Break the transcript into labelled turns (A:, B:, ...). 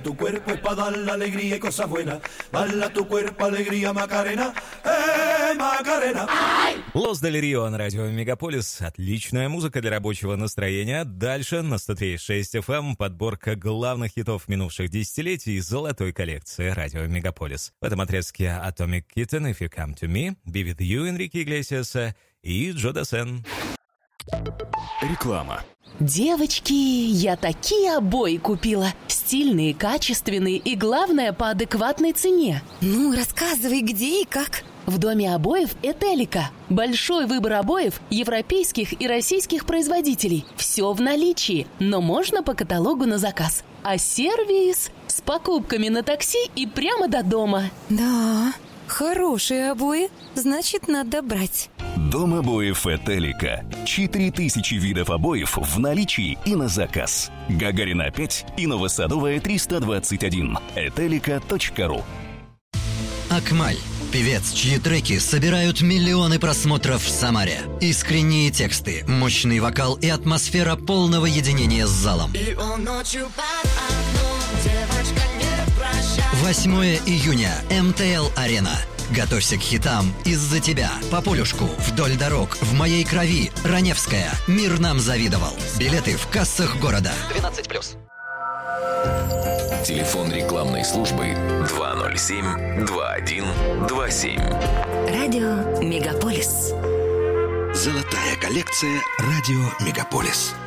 A: tu cuerpo es para dar la alegría y cosas buenas. Baila tu cuerpo, alegría, Macarena, Macarena.
B: Лос Дель Рио на радио Мегаполис. Отличная музыка для рабочего настроения. Дальше на 103.6 FM подборка главных хитов минувших десятилетий из золотой коллекции радио Мегаполис. В этом отрезке Atomic Kitten, If You Come To Me, Be With You Энрике Иглесиаса и Джо Дассен.
C: Реклама.
D: Девочки, я такие обои купила. Стильные, качественные и, главное, по адекватной цене.
E: Ну, рассказывай, где и как.
D: В доме обоев «Этелика». Большой выбор обоев европейских и российских производителей. Все в наличии, но можно по каталогу на заказ. А сервис с покупками на такси и прямо до дома.
E: Да, хорошие обои, значит, надо брать.
C: Дом обоев «Этелика». 4000 видов обоев в наличии и на заказ. Гагарина 5 и Новосадовая 321. Этелика.ру.
F: Акмаль. Певец, чьи треки собирают миллионы просмотров в Самаре. Искренние тексты, мощный вокал и атмосфера полного единения с залом. 8 июня. МТЛ-арена. Готовься к хитам «Из-за тебя», «По полюшку», «Вдоль дорог», «В моей крови», «Раневская», «Мир нам завидовал». Билеты в кассах города. 12+.
G: Телефон рекламной службы 207-2127.
E: Радио Мегаполис.
C: Золотая коллекция радио Мегаполис.